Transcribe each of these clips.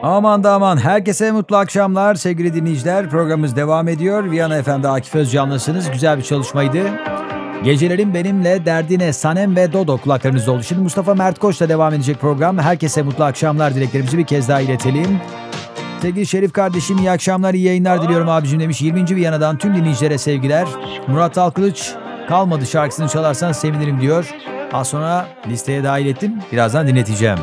Aman da aman, herkese mutlu akşamlar sevgili dinleyiciler. Programımız devam ediyor. Viyana FM'de Akif Özcanlısınız. Güzel bir çalışmaydı. Gecelerin benimle derdine Sanem ve Dodo kulaklarınızda oldu. Şimdi Mustafa Mert Koç'la devam edecek program. Herkese mutlu akşamlar dileklerimizi bir kez daha iletelim. Sevgili Şerif kardeşim, iyi akşamlar, iyi yayınlar diliyorum abicim demiş. 20. Viyana'dan tüm dinleyicilere sevgiler. Murat Alkılıç, kalmadı şarkısını çalarsan sevinirim diyor. Az sonra listeye dahil ettim. Birazdan dinleteceğim.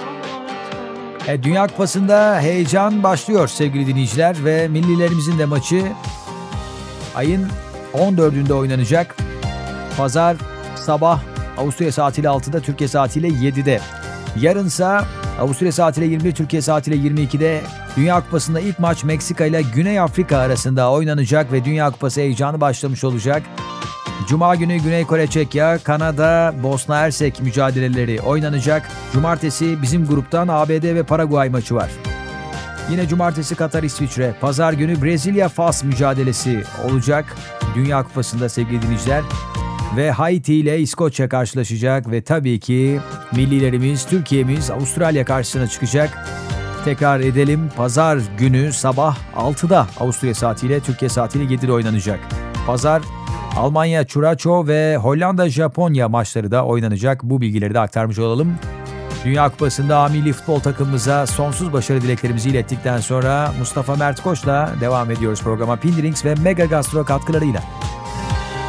Dünya Kupası'nda heyecan başlıyor sevgili dinleyiciler ve millilerimizin de maçı ayın 14'ünde oynanacak. Pazar sabah Avusturya saatiyle 6'da, Türkiye saatiyle 7'de. Yarınsa Avusturya saatiyle 21, Türkiye saatiyle 22'de Dünya Kupası'nda ilk maç Meksika ile Güney Afrika arasında oynanacak ve Dünya Kupası heyecanı başlamış olacak. Cuma günü Güney Kore, Çekya, Kanada, Bosna Hersek mücadeleleri oynanacak. Cumartesi bizim gruptan ABD ve Paraguay maçı var. Yine cumartesi Katar, İsviçre. Pazar günü Brezilya, Fas mücadelesi olacak Dünya Kupası'nda sevgili dinleyiciler. Ve Haiti ile İskoçya karşılaşacak ve tabii ki millilerimiz, Türkiye'miz Avustralya karşısına çıkacak. Tekrar edelim, pazar günü sabah 6'da Avusturya saatiyle, Türkiye saatiyle 7'de oynanacak. Pazar Almanya, Çuraço ve Hollanda, Japonya maçları da oynanacak. Bu bilgileri de aktarmış olalım. Dünya Kupası'nda A milli futbol takımımıza sonsuz başarı dileklerimizi ilettikten sonra Mustafa Mert Koç'la devam ediyoruz programa Pindrings ve Mega Gastro katkılarıyla.